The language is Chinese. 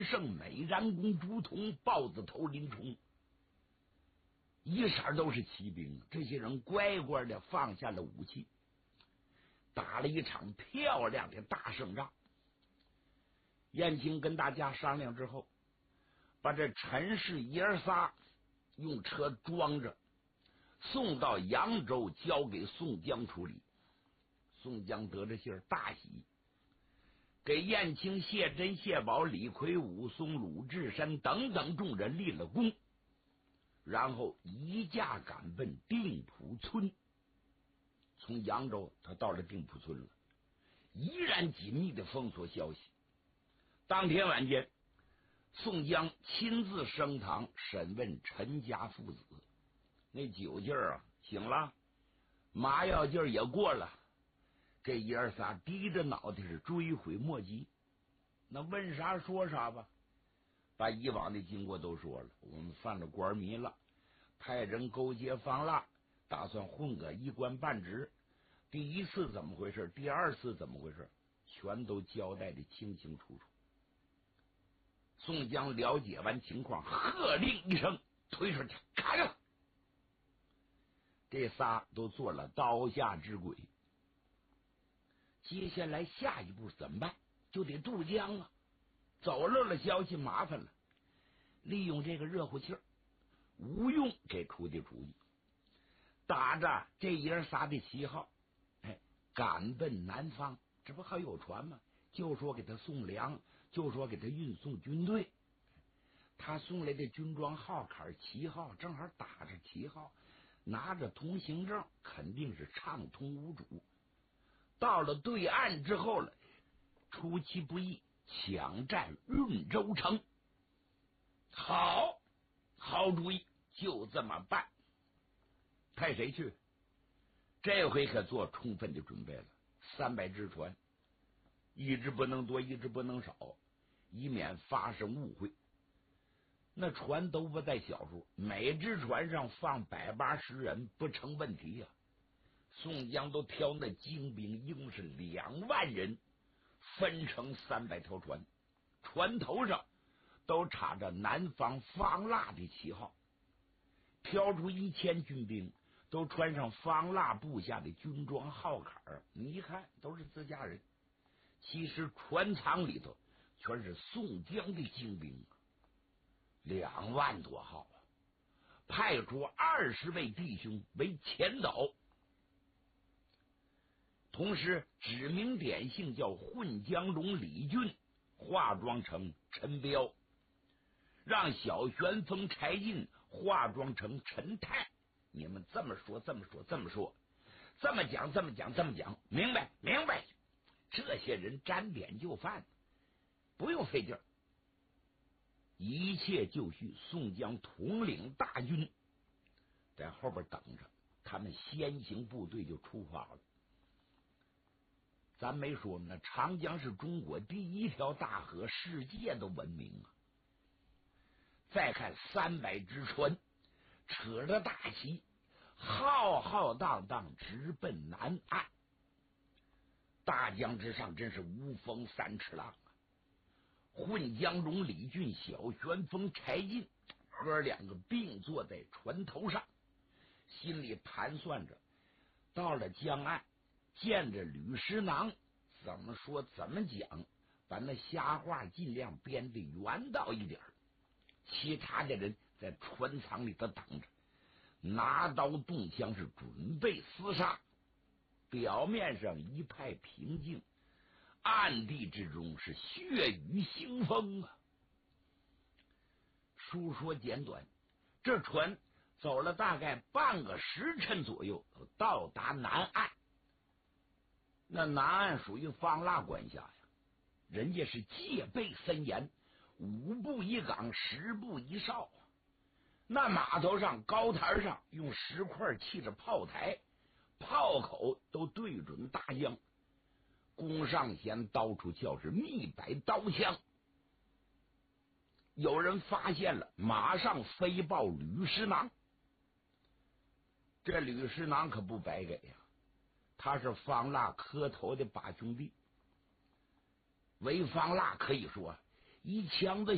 胜美髯公朱仝、豹子头林冲，一色都是骑兵。这些人乖乖的放下了武器，打了一场漂亮的大胜仗。燕青跟大家商量之后，把这陈氏爷儿仨用车装着送到扬州，交给宋江处理。宋江得着信儿大喜，给燕青、谢珍、谢宝、李逵、武松、鲁智深等等众人立了功，然后移驾赶奔定浦村。从扬州他到了定浦村了，依然紧密的封锁消息。当天晚间，宋江亲自升堂审问陈家父子。那酒劲儿啊醒了，麻药劲儿也过了，这爷儿仨低着脑袋是追悔莫及。那问啥说啥吧，把以往的经过都说了。我们犯了官迷了，派人勾结方腊，打算混个一官半职。第一次怎么回事，第二次怎么回事，全都交代的清清楚楚。宋江了解完情况，喝令一声，推出去砍了。这仨都做了刀下之鬼。接下来下一步怎么办？就得渡江啊！走漏了消息麻烦了。利用这个热乎气儿，吴用给出的主意，打着这爷仨的旗号，赶奔南方。这不还有船吗？就说给他送粮，就说给他运送军队。他送来的军装号坎旗号正好打着旗号，拿着通行证，肯定是畅通无阻。到了对岸之后了，出其不意抢占润州城。好主意，就这么办。派谁去？这回可做充分的准备了。300只船，一只不能多，一只不能少，以免发生误会。那船都不在小数，每只船上放180人不成问题呀。宋江都挑那精兵，一共是2万人，分成300条船，船头上都插着南方方腊的旗号，挑出1000军兵，都穿上方腊部下的军装号坎，你一看都是自家人。其实船舱里头全是宋江的精兵，2万多号啊！派出20位弟兄为前导，同时指名点姓叫混江龙李俊化妆成陈彪，让小旋风柴进化妆成陈泰。你们这么说，这么说，这么说，这么讲，这么讲，这么讲，明白？明白。这些人沾点就范，不用费劲儿。一切就绪，宋江统领大军在后边等着，他们先行部队就出发了。咱没说呢，长江是中国第一条大河，世界的闻名啊。再看300只船，扯着大旗，浩浩荡荡直奔南岸。大江之上真是无风3尺浪啊！混江龙李俊、小旋风柴进哥2个并坐在船头上，心里盘算着，到了江岸见着吕师囊，怎么说怎么讲，把那瞎话尽量编得圆道一点。其他的人在船舱里头等着，拿刀动枪，是准备厮杀。表面上一派平静，暗地之中是血雨腥风啊。书说简短，这船走了大概半个时辰左右，到达南岸。那南岸属于方腊管辖呀，人家是戒备森严，5步一岗，10步一哨。那码头上高台上用石块砌着炮台，炮口都对准大江，弓上弦，刀出鞘，是密摆刀枪。有人发现了，马上飞报吕师囊。这吕师囊可不白给呀，他是方腊磕头的8兄弟。为方腊可以说一腔子